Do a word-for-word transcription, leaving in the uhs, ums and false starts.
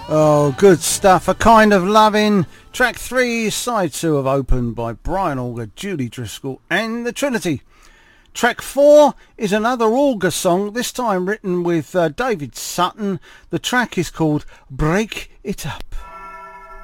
Oh, good stuff. A Kind of Loving. Track three, side two of Open by Brian Auger, Julie Driscoll and the Trinity. Track four is another Auger song, this time written with uh, David Sutton. The track is called Break It Up.